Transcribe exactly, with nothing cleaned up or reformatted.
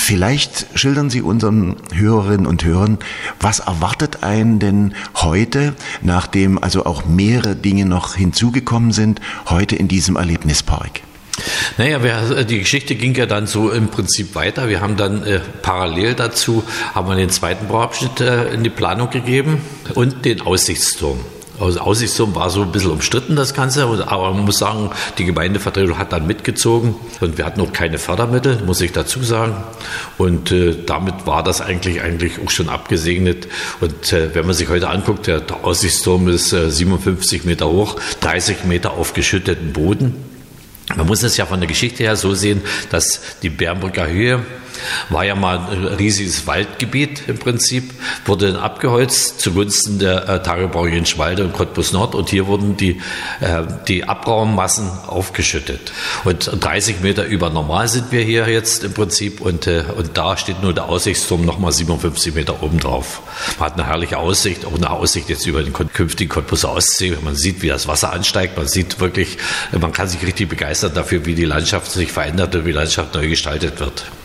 vielleicht schildern Sie unseren Hörerinnen und Hörern, was erwartet einen denn heute, nachdem also auch mehrere Dinge noch hinzugekommen sind, heute in diesem Erlebnispark? Naja, wir, die Geschichte ging ja dann so im Prinzip weiter. Wir haben dann äh, parallel dazu, haben wir den zweiten Bauabschnitt äh, in die Planung gegeben und den Aussichtsturm. Also Aussichtsturm war so ein bisschen umstritten, das Ganze, aber man muss sagen, die Gemeindevertretung hat dann mitgezogen und wir hatten auch keine Fördermittel, muss ich dazu sagen. Und äh, damit war das eigentlich eigentlich auch schon abgesegnet. Und äh, wenn man sich heute anguckt, der Aussichtsturm ist äh, siebenundfünfzig Meter hoch, dreißig Meter auf geschütteten Boden. Man muss es ja von der Geschichte her so sehen, dass die Bernbrücker Höhe war ja mal ein riesiges Waldgebiet im Prinzip, wurde dann abgeholzt zugunsten der äh, Tagebau Jünschwalde und Cottbus Nord und hier wurden die, äh, die Abraummassen aufgeschüttet. Und dreißig Meter über normal sind wir hier jetzt im Prinzip und, äh, und da steht nur der Aussichtsturm nochmal siebenundfünfzig Meter oben drauf. Man hat eine herrliche Aussicht, auch eine Aussicht jetzt über den künftigen Cottbuser Ostsee. Man sieht, wie das Wasser ansteigt, man sieht wirklich, man kann sich richtig begeistern dafür, wie die Landschaft sich verändert und wie die Landschaft neu gestaltet wird.